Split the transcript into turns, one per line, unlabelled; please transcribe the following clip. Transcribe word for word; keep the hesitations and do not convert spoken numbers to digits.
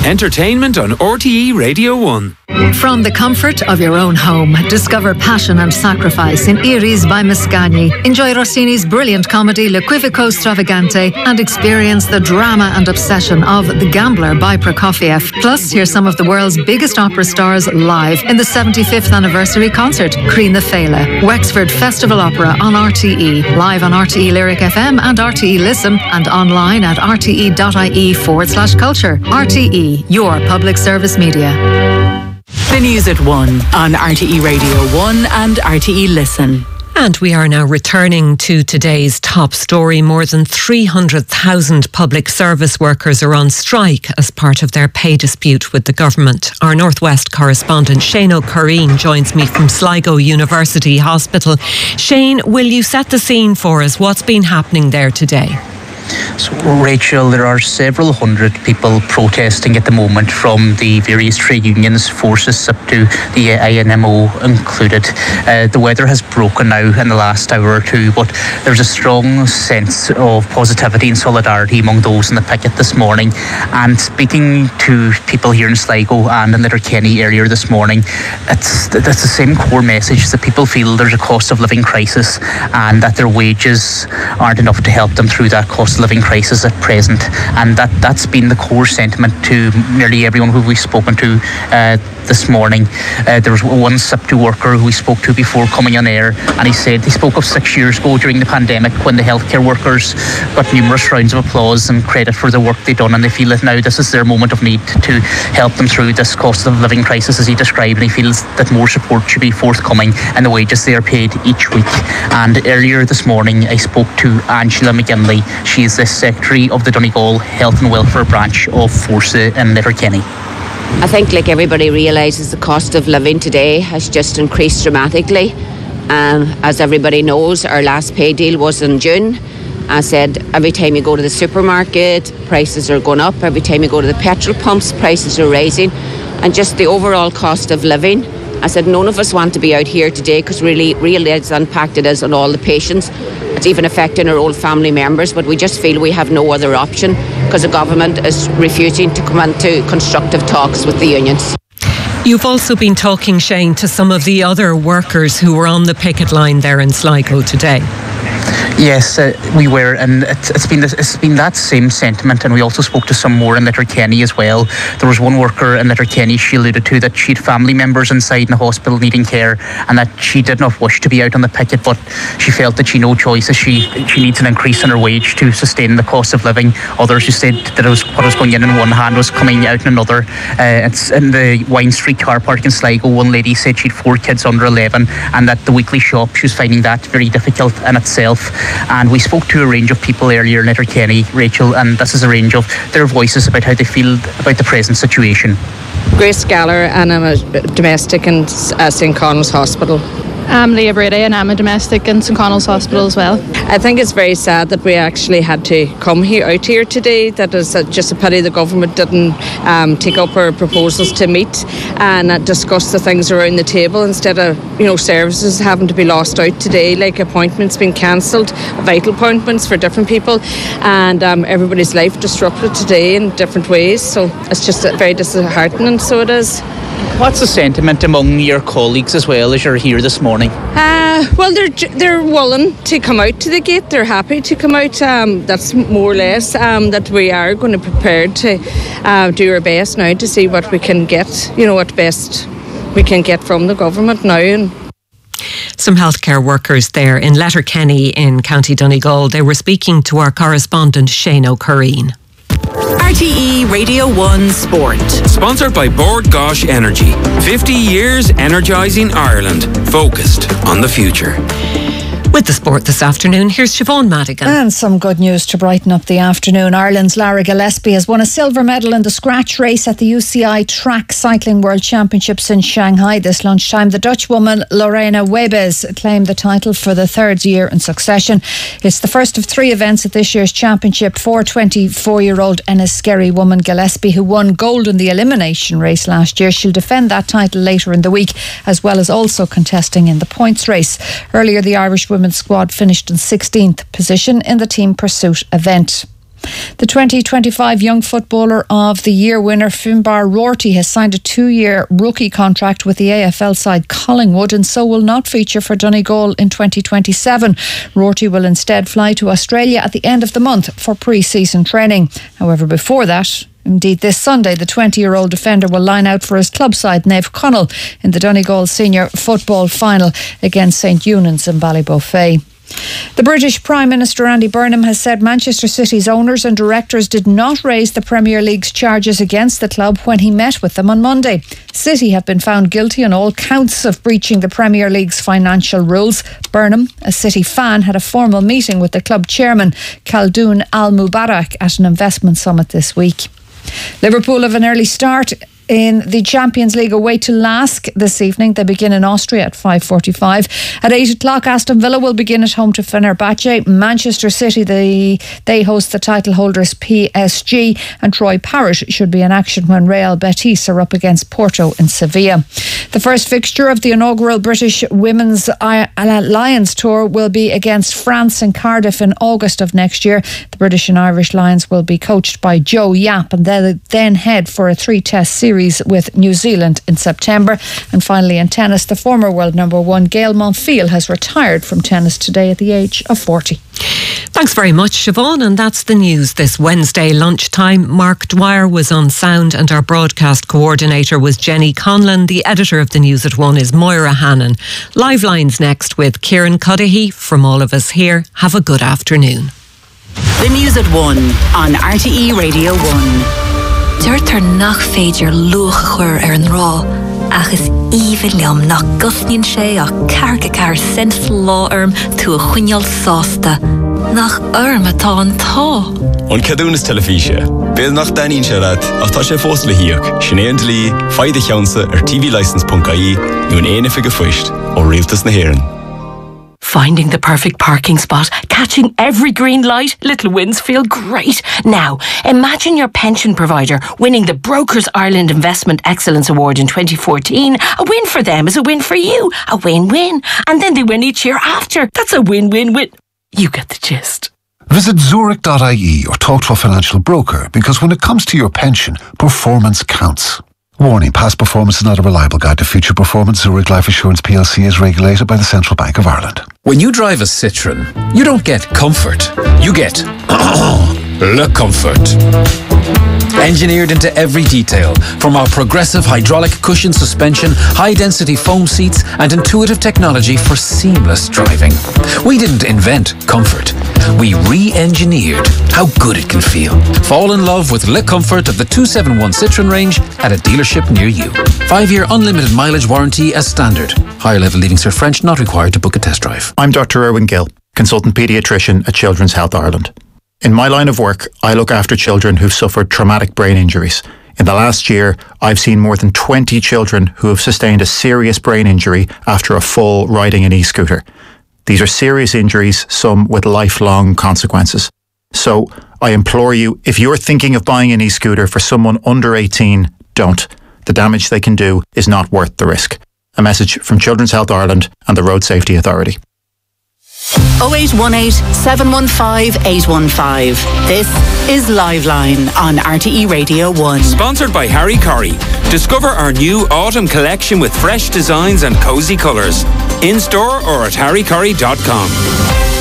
Entertainment on R T E Radio one.
From the comfort of your own home, discover passion and sacrifice in Iris by Mascagni. Enjoy Rossini's brilliant comedy L'Equivoco Stravagante and experience the drama and obsession of The Gambler by Prokofiev. Plus, hear some of the world's biggest opera stars live in the seventy-fifth anniversary concert, Crina Fela. Wexford Festival Opera on R T E. Live on R T E Lyric F M and R T E Listen and online at rte.ie forward slash culture. R T E, your public service media.
The news at one on R T E Radio one and R T E Listen.
And we are now returning to today's top story. More than three hundred thousand public service workers are on strike as part of their pay dispute with the government. Our Northwest correspondent Shane O'Curreen joins me from Sligo University Hospital. Shane, will you set the scene for us? What's been happening there today?
So, Rachel, there are several hundred people protesting at the moment from the various trade unions, forces up to the I N M O included. Uh, the weather has broken now in the last hour or two, but there's a strong sense of positivity and solidarity among those in the picket this morning. And speaking to people here in Sligo and in Letterkenny earlier this morning, it's, it's the same core message that people feel there's a cost of living crisis and that their wages aren't enough to help them through that cost of living crisis at present, and that that's been the core sentiment to nearly everyone who we've spoken to uh, this morning. Uh, there was one S I P T U worker who we spoke to before coming on air, and he said he spoke of six years ago during the pandemic when the healthcare workers got numerous rounds of applause and credit for the work they've done, and they feel that now this is their moment of need to help them through this cost of living crisis, as he described, and he feels that more support should be forthcoming in the wages they are paid each week. And earlier this morning I spoke to Angela McGinley. She is the Secretary of the Donegal Health and Welfare Branch of Forsa in Letterkenny.
I think, like everybody realises, the cost of living today has just increased dramatically. Um, as everybody knows, our last pay deal was in June. I said every time you go to the supermarket, prices are going up. Every time you go to the petrol pumps, prices are rising. And just the overall cost of living, I said none of us want to be out here today because really, really it's impacted us on all the patients. It's even affecting our old family members, but we just feel we have no other option because the government is refusing to come into constructive talks with the unions.
You've also been talking, Shane, to some of the other workers who were on the picket line there in Sligo today.
Yes, uh, we were, and it's, it's been this, it's been that same sentiment, and we also spoke to some more in Letterkenny as well. There was one worker in Letterkenny, she alluded to that she had family members inside in the hospital needing care, and that she did not wish to be out on the picket, but she felt that she had no choice, as she she needs an increase in her wage to sustain the cost of living. Others who said that it was what was going in in one hand was coming out in another. Uh, it's in the Wine Street car park in Sligo. One lady said she had four kids under eleven, and that the weekly shop, she was finding that very difficult in itself. And we spoke to a range of people earlier in Letterkenny, Rachel, and this is a range of their voices about how they feel about the present situation.
Grace Galler, and I'm a domestic in uh, Saint Connell's Hospital.
I'm Leah Brady, and I'm a domestic in Saint Connell's Hospital as well.
I think it's very sad that we actually had to come here out here today. That is just a pity the government didn't um, take up our proposals to meet and uh, discuss the things around the table instead of, you know, services having to be lost out today, like appointments being cancelled, vital appointments for different people, and um, everybody's life disrupted today in different ways. So it's just very disheartening, so it is.
What's the sentiment among your colleagues as well as you're here this morning?
Uh, well, they're they're willing to come out to the gate. They're happy to come out. Um, that's more or less um, that we are going to prepare to uh, do our best now to see what we can get, you know, what best we can get from the government now. And
some healthcare workers there in Letterkenny in County Donegal. They were speaking to our correspondent Shane O'Curreen.
R T E Radio one Sport.
Sponsored by Bord Gosh Energy. fifty years energising Ireland. Focused on the future.
With the sport this afternoon, here's Siobhan Madigan.
And some good news to brighten up the afternoon. Ireland's Lara Gillespie has won a silver medal in the scratch race at the U C I Track Cycling World Championships in Shanghai this lunchtime. The Dutch woman Lorena Wiebes claimed the title for the third year in succession. It's the first of three events at this year's championship for twenty-four-year-old Enniskerry woman Gillespie, who won gold in the elimination race last year. She'll defend that title later in the week, as well as also contesting in the points race. Earlier, the Irish women's squad finished in sixteenth position in the team pursuit event. The twenty twenty-five Young Footballer of the Year winner Finbar Rorty has signed a two-year rookie contract with the A F L side Collingwood and so will not feature for Donegal in twenty twenty-seven. Rorty will instead fly to Australia at the end of the month for pre-season training. However, before that, indeed this Sunday, the twenty-year-old defender will line out for his club side Neve Connell in the Donegal Senior Football Final against St Eunan's in Ballybofey. The British Prime Minister Andy Burnham has said Manchester City's owners and directors did not raise the Premier League's charges against the club when he met with them on Monday. City have been found guilty on all counts of breaching the Premier League's financial rules. Burnham, a City fan, had a formal meeting with the club chairman Khaldoon Al Mubarak at an investment summit this week. Liverpool have an early start in the Champions League away to Lask this evening. They begin in Austria at five forty-five. At eight o'clock, Aston Villa will begin at home to Fenerbahce. Manchester City, they, they host the title holders P S G, and Troy Parish should be in action when Real Betis are up against Porto in Sevilla. The first fixture of the inaugural British Women's Lions Tour will be against France in Cardiff in August of next year. The British and Irish Lions will be coached by Joe Yapp and they'll then head for a three-test series with New Zealand in September. And finally in tennis, the former world number one Gael Monfils has retired from tennis today at the age of forty.
Thanks very much, Siobhan, and that's the news this Wednesday lunchtime. Mark Dwyer was on sound and our broadcast coordinator was Jenny Conlon. The editor of the News at One is Moira Hannon. Live Lines next with Kieran Cuddihy. From all of us here, have a good afternoon.
The News at One on R T E Radio One.
Dúirt ar nach féidir luach chuir ar an rá, agus even liam nach gusníonn sé ach carcha car sent láarm tú a chuineal sásta, nach arm atá an tá.
An cadúnas telefíse, béad nach daíonn sé rad, ach tá sé fós le hiíoch, sinnéan dlí, faide cheansa ar t v license dot I E, nó an éana fiige fuist, ó rialtas na hÉireann.
Finding the perfect parking spot, catching every green light, little wins feel great. Now, imagine your pension provider winning the Brokers Ireland Investment Excellence Award in twenty fourteen. A win for them is a win for you. A win-win. And then they win each year after. That's a win-win-win. You get the gist.
Visit Zurich dot I E or talk to a financial broker because when it comes to your pension, performance counts. Warning, past performance is not a reliable guide to future performance. Zurich Life Assurance P L C is regulated by the Central Bank of Ireland.
When you drive a Citroën, you don't get comfort. You get Le Comfort. Engineered into every detail, from our progressive hydraulic cushion suspension, high-density foam seats, and intuitive technology for seamless driving. We didn't invent comfort. We re-engineered how good it can feel. Fall in love with Le Comfort of the two seventy-one Citroën range at a dealership near you. Five-year unlimited mileage warranty as standard. Higher level Leaving Cert French not required to book a test drive.
I'm Doctor Erwin Gill, consultant paediatrician at Children's Health Ireland. In my line of work, I look after children who've suffered traumatic brain injuries. In the last year, I've seen more than twenty children who have sustained a serious brain injury after a fall riding an e-scooter. These are serious injuries, some with lifelong consequences. So, I implore you, if you're thinking of buying an e-scooter for someone under eighteen, don't. The damage they can do is not worth the risk. A message from Children's Health Ireland and the Road Safety Authority.
oh eight one eight, seven one five, eight one five. This is Live Line on R T E Radio one.
Sponsored by Harry Corrie. Discover our new autumn collection with fresh designs and cosy colours. In store or at harry corrie dot com.